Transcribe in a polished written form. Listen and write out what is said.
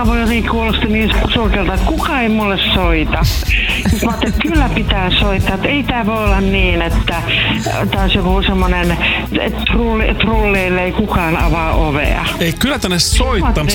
naapuri kuulosti niin surkealta, että kukaan ei mulle soita. Sitten mä ajattelin, että kyllä pitää soittaa, että ei tää voi olla niin, että tää olisi joku semmonen, että trulleille ei kukaan avaa ovea. Ei, kyllä tänne soittaa.